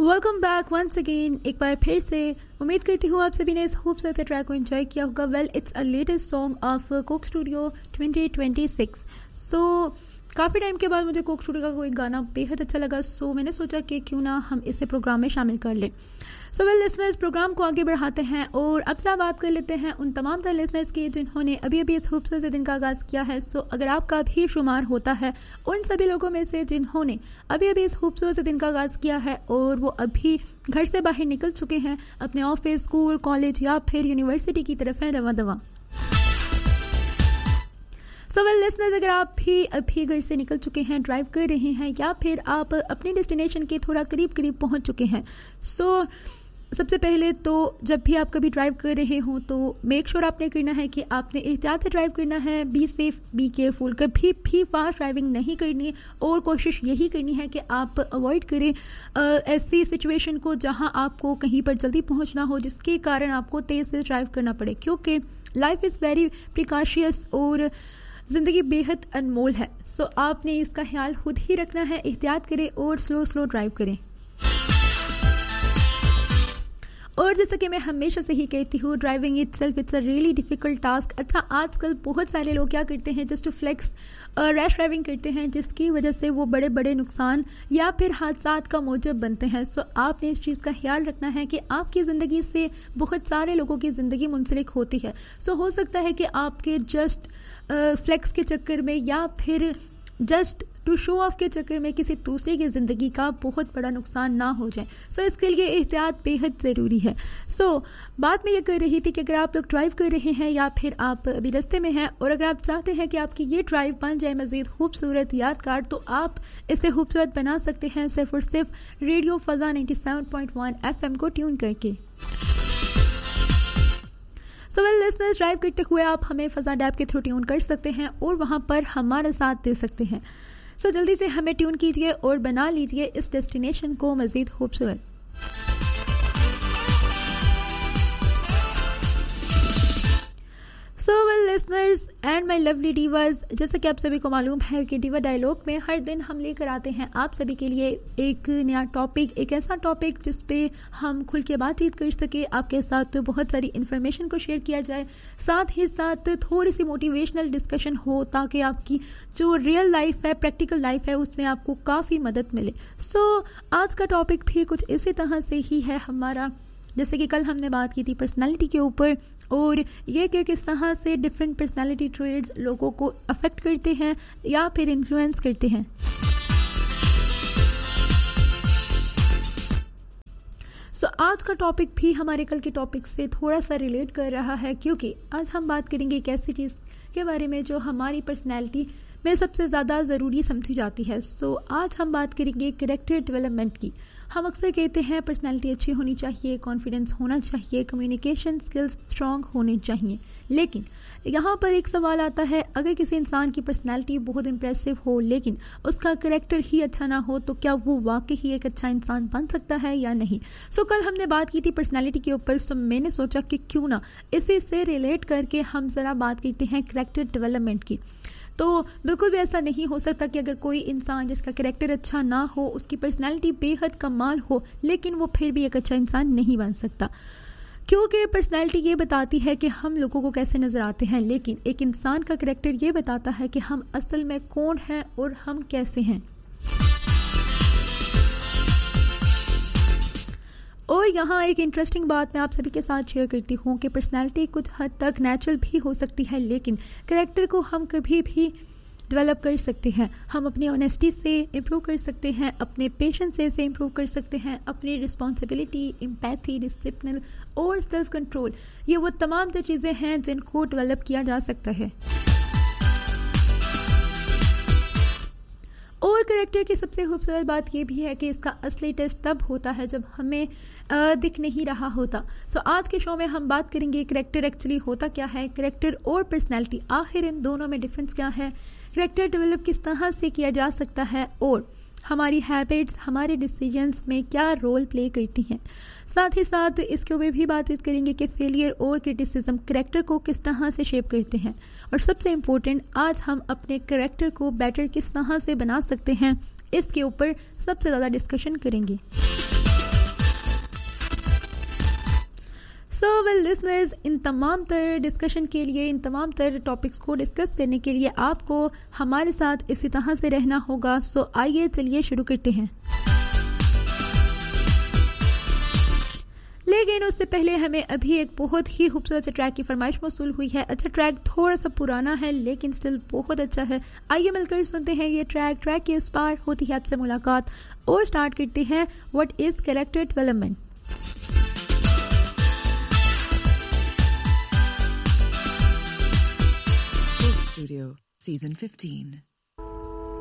Welcome back once again. एक बार फिर से उम्मीद करती हूँ आप सभी ने इस खूबसूरत ट्रैक को एंजॉय किया होगा। Well, it's a latest song of Coke studio 2026। सो काफ़ी टाइम के बाद मुझे कोक स्टूडियो का कोई गाना बेहद अच्छा लगा, सो मैंने सोचा कि क्यों ना हम इसे प्रोग्राम में शामिल कर लें। सो वेल लिसनर्स, प्रोग्राम को आगे बढ़ाते हैं और अब से बात कर लेते हैं उन तमाम तरह लिसनर्स की जिन्होंने अभी अभी इस खूबसूरत से दिन का आगाज़ किया है। सो अगर आपका भी शुमार होता है उन सभी लोगों में से जिन्होंने अभी अभी इस खूबसूरत से दिन का आगाज़ किया है और वो अभी घर से बाहर निकल चुके हैं, अपने ऑफिस, स्कूल, कॉलेज या फिर यूनिवर्सिटी की तरफ है रवा दवा। सो वेल लिसनर्स, अगर आप भी अभी घर से निकल चुके हैं, ड्राइव कर रहे हैं या फिर आप अपने डेस्टिनेशन के थोड़ा करीब करीब पहुंच चुके हैं, सो सबसे पहले तो जब भी आप कभी ड्राइव कर रहे हो तो मेक श्योर आपने करना है कि आपने एहतियात से ड्राइव करना है। बी सेफ, बी केयरफुल, कभी भी फास्ट ड्राइविंग नहीं करनी और कोशिश यही करनी है कि आप अवॉइड करें ऐसी सिचुएशन को जहां आपको कहीं पर जल्दी पहुंचना हो जिसके कारण आपको तेज़ से ड्राइव करना पड़े, क्योंकि लाइफ इज़ वेरी प्रिकॉशियस और ज़िंदगी बेहद अनमोल है। सो आपने इसका ख्याल खुद ही रखना है, एहतियात करें और स्लो ड्राइव करें। और जैसा कि मैं हमेशा से ही कहती हूँ, driving itself it's a really difficult task. अच्छा, आजकल बहुत सारे लोग क्या करते हैं, just to flex rash driving करते हैं जिसकी वजह से वो बड़े बड़े नुकसान या फिर हादसात का मौजब बनते हैं। सो आपने इस चीज़ का ख्याल रखना है कि आपकी ज़िंदगी से बहुत सारे लोगों की ज़िंदगी मुंसलिक होती है। सो हो सकता है कि आपके जस्ट फ्लेक्स के चक्कर में या फिर जस्ट टू शो ऑफ के चक्कर में किसी दूसरे की ज़िंदगी का बहुत बड़ा नुकसान ना हो जाए। सो इसके लिए एहतियात बेहद ज़रूरी है। सो बात मैं ये कर रही थी कि अगर आप लोग ड्राइव कर रहे हैं या फिर आप अभी रास्ते में हैं और अगर आप चाहते हैं कि आपकी ये ड्राइव बन जाए मज़ीद खूबसूरत, यादगार, तो आप इसे खूबसूरत बना सकते हैं सिर्फ और सिर्फ रेडियो फ़ज़ा 97.1 FM को ट्यून करके। सो वेल लिसनर्स, ड्राइव करते हुए आप हमें फ़ज़ा डैब के थ्रू ट्यून कर सकते हैं और वहाँ पर हमारा साथ दे सकते हैं। सो जल्दी से हमें ट्यून कीजिए और बना लीजिए इस डेस्टिनेशन को मज़ीद खूबसूरत। So well listeners and my lovely divas, जैसा कि आप सभी को मालूम है कि डीवा डायलॉग में हर दिन हम लेकर आते हैं आप सभी के लिए एक नया टॉपिक, एक ऐसा टॉपिक जिस पे हम खुल के बातचीत कर सके, आपके साथ बहुत सारी इन्फॉर्मेशन को शेयर किया जाए, साथ ही साथ थोड़ी सी मोटिवेशनल डिस्कशन हो ताकि आपकी जो रियल लाइफ है, प्रैक्टिकल लाइफ है, उसमें आपको काफ़ी मदद मिले। सो आज का टॉपिक भी कुछ इसी तरह से ही है हमारा, जैसे कि कल हमने बात की थी पर्सनालिटी के ऊपर और ये कि किस तरह से डिफरेंट पर्सनालिटी ट्रेड्स लोगों को अफेक्ट करते हैं या फिर इन्फ्लुएंस करते हैं। सो आज का टॉपिक भी हमारे कल के टॉपिक से थोड़ा सा रिलेट कर रहा है, क्योंकि आज हम बात करेंगे एक ऐसी चीज़ के बारे में जो हमारी पर्सनैलिटी में सबसे ज़्यादा ज़रूरी समझी जाती है। सो आज हम बात करेंगे कैरेक्टर डेवलपमेंट की। हम अक्सर कहते हैं पर्सनैलिटी अच्छी होनी चाहिए, कॉन्फिडेंस होना चाहिए, कम्युनिकेशन स्किल्स स्ट्रॉन्ग होने चाहिए, लेकिन यहाँ पर एक सवाल आता है, अगर किसी इंसान की पर्सनैलिटी बहुत इंप्रेसिव हो लेकिन उसका कैरेक्टर ही अच्छा ना हो तो क्या वो वाकई ही एक अच्छा इंसान बन सकता है या नहीं। सो कल हमने बात की थी पर्सनैलिटी के ऊपर, सो मैंने सोचा कि क्यों ना इसी से रिलेट करके हम ज़रा बात करते हैं कैरेक्टर डेवलपमेंट की। तो बिल्कुल भी ऐसा नहीं हो सकता कि अगर कोई इंसान जिसका कैरेक्टर अच्छा ना हो, उसकी पर्सनैलिटी बेहद कमाल हो, लेकिन वो फिर भी एक अच्छा इंसान नहीं बन सकता, क्योंकि पर्सनैलिटी ये बताती है कि हम लोगों को कैसे नज़र आते हैं, लेकिन एक इंसान का कैरेक्टर ये बताता है कि हम असल में कौन हैं और हम कैसे हैं। और यहाँ एक इंटरेस्टिंग बात मैं आप सभी के साथ शेयर करती हूँ कि पर्सनैलिटी कुछ हद तक नेचुरल भी हो सकती है, लेकिन कैरेक्टर को हम कभी भी डेवलप कर सकते हैं। हम अपनी ऑनेस्टी से इम्प्रूव कर सकते हैं, अपने पेशेंस से इम्प्रूव कर सकते हैं, अपनी रिस्पॉन्सिबिलिटी, एम्पैथी, डिसिप्लिन और सेल्फ कंट्रोल, ये वो तमाम जो चीज़ें हैं जिनको डेवलप किया जा सकता है। और कैरेक्टर की सबसे खूबसूरत बात यह भी है कि इसका असली टेस्ट तब होता है जब हमें दिख नहीं रहा होता। सो आज के शो में हम बात करेंगे कैरेक्टर एक्चुअली होता क्या है, कैरेक्टर और पर्सनैलिटी आखिर इन दोनों में डिफरेंस क्या है, कैरेक्टर डेवलप किस तरह से किया जा सकता है और हमारी हैबिट्स हमारे डिसीजंस में क्या रोल प्ले करती हैं। साथ ही साथ इसके ऊपर भी बातचीत करेंगे कि फेलियर और क्रिटिसिज्म कैरेक्टर को किस तरह से शेप करते हैं, और सबसे इम्पोर्टेंट आज हम अपने कैरेक्टर को बेटर किस तरह से बना सकते हैं, इसके ऊपर सबसे ज़्यादा डिस्कशन करेंगे। सो वेल लिसनर्स, इन तमाम तर डिस्कशन के लिए, इन तमाम तर टॉपिक्स को डिस्कस करने के लिए आपको हमारे साथ इसी तरह से रहना होगा। सो आइए चलिए शुरू करते हैं। लेकिन उससे पहले हमें अभी एक बहुत ही खूबसूरत से ट्रैक की फरमाइश मौसूल हुई है। अच्छा ट्रैक थोड़ा सा पुराना है लेकिन स्टिल बहुत अच्छा है। आइए मिलकर सुनते हैं ये ट्रैक के उस पार होती है आपसे मुलाकात और स्टार्ट करते हैं what is character development. Studio, Season 15.